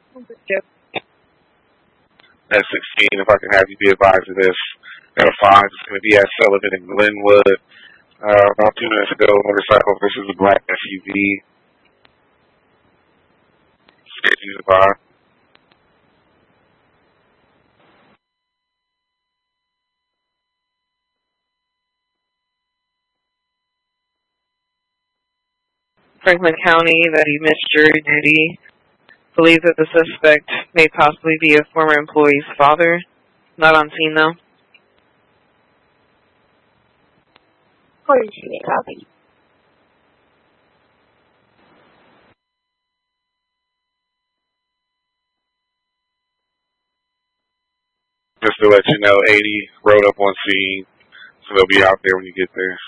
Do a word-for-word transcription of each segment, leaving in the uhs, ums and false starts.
Yep. At sixteen, if I can have you be advised of this. At a five, it's going to be at Sullivan and Glenwood. Uh, about two minutes ago, motorcycle versus a black S U V. Safety to buy. Franklin County that he missed jury duty. Believes that the suspect may possibly be a former employee's father. Not on scene, though. forty-two, copy. Just to let you know, eighty rode up on scene, so they'll be out there when you get there.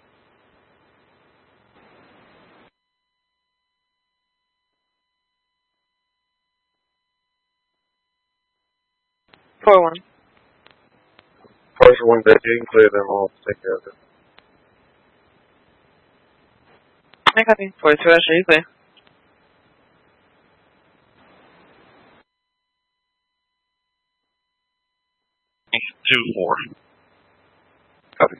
four one. First one that you can clear them all. Take care of it. I copy. forty-two, Asher, you clear. Two, four. Copy.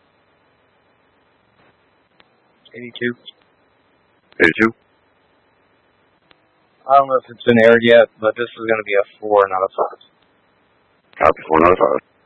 eighty-two. eighty-two. I don't know if it's been aired yet, but this is going to be a four, not a five. Copy, four, not a five.